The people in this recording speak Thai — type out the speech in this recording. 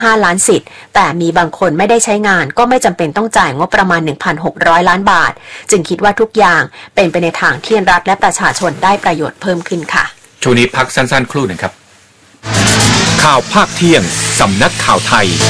5 ล้านสิทธิ์แต่มีบางคนไม่ได้ใช้งานก็ไม่จำเป็นต้องจ่ายงบประมาณ 1,600 ล้านบาทจึงคิดว่าทุกอย่างเป็นไปในทางที่รัฐและประชาชนได้ประโยชน์เพิ่มขึ้นค่ะช่วงนี้พักสั้นๆครู่หนึ่งครับข่าวภาคเที่ยงสำนักข่าวไทย